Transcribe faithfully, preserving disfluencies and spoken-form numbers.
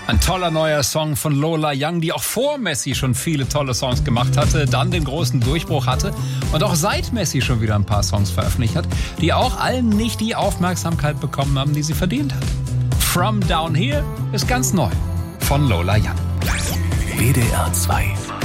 Ein toller neuer Song von Lola Young, die auch vor Messi schon viele tolle Songs gemacht hatte, dann den großen Durchbruch hatte und auch seit Messi schon wieder ein paar Songs veröffentlicht hat, die auch allen nicht die Aufmerksamkeit bekommen haben, die sie verdient hat. From Down Here ist ganz neu von Lola Young. W D R zwei